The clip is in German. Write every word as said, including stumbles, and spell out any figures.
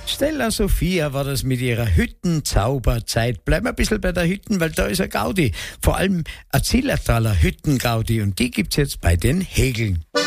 Stella Sophia war das mit ihrer Hüttenzauberzeit. Bleiben wir ein bisschen bei der Hütten, weil da ist ein Gaudi. Vor allem ein Zillertaler Hüttengaudi und die gibt's jetzt bei den Hegeln.